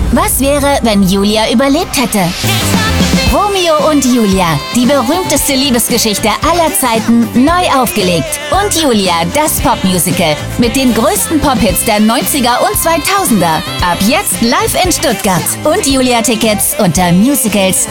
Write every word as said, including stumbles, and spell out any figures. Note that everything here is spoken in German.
Was wäre, wenn Julia überlebt hätte? Romeo und Julia, die berühmteste Liebesgeschichte aller Zeiten, neu aufgelegt. Und Julia, das Popmusical mit den größten Pop-Hits der neunziger und zweitausender. Ab jetzt live in Stuttgart. Und Julia-Tickets unter musicals